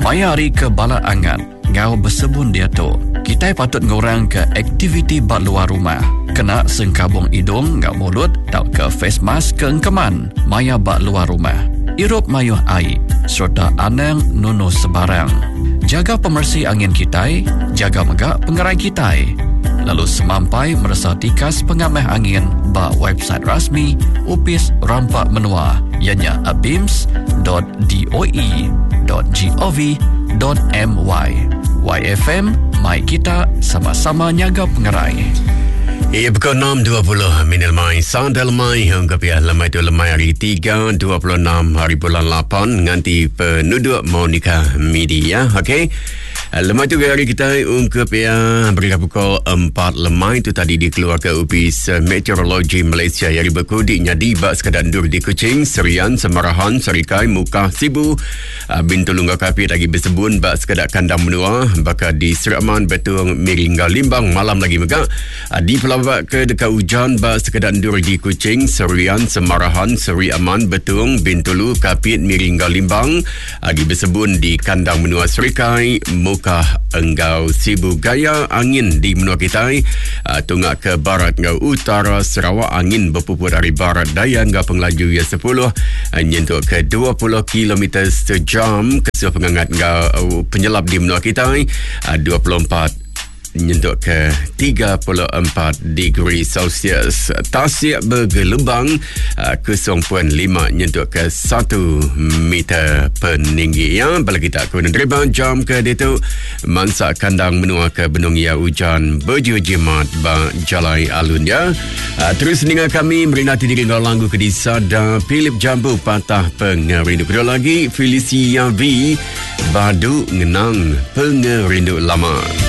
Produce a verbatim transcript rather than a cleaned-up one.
Mayari ke bala angan, ngau bersebun dia tu. Kita patut ngurang ke aktiviti bak luar rumah. Kena sengkabung hidung ngau mulut, tau ke face mask ke engkeman. Maya bak luar rumah. Irup mayuh air, serta anang nunu sebarang. Jaga pemersih angin kita, jaga megak pengerai kita. Lalu semampai merasa tikas pengamah angin ba website rasmi Upis Rampak Menua, ianya abims dot doe dot gov dot my. Y F M, mai kita sama-sama nyaga pengerai. Ia pukul enam dua puluh minit mai. Sandal mai hingga pihak lemai tu lemai hari tiga dua puluh enam hari bulan lapan nganti penduduk Monica Media. Okey. Lemai tu hari kita ungkap ya berita pukul empat lemai tu tadi dikeluarkan Upis Meteorologi Malaysia yang berkodi nyadi bak sekadar dur di Kuching, Serian, Semarahan, Serikai, Mukah, Sibu, Bintulu Kapi lagi bersebun bak sekadar Kandang Menua, bakal di Seraman, Betung, Miringga, Limbang malam lagi megak. Di pelabak ke dekat hujan bak sekadar dur di Kuching, Serian, Semarahan, Seri Aman, Betung, Bintulu, Kapit, Miringga, Limbang, di bersebun di Kandang Menua, Serikai, Mukah, Enggau, Sibu, Gaya, angin di Menua Kitai, uh, tungak ke barat ngau utara Sarawak, angin berpupur dari barat daya ngau pengelaju ya sepuluh, uh, nyentuk ke dua puluh kilometer sejam, kesuh pengangat ngau uh, penyelap di Menua Kitai, uh, dua puluh empat nyentuk ke tiga puluh empat degree Celsius. Tasik bergelembang uh, kosong perpuluhan lima nyentuk ke satu meter peninggi. Ya, bala kita kemudian terbang jam ke itu mansa Kandang Menua ke Benung Ya hujan berjimat ba jalai alun ya. Uh, terus dengan kami meringati diri ngau langgu ke di Sada Philip Jambu patah pengerindu. Kedua lagi Felicia V Badu Ngenang pengerindu lama.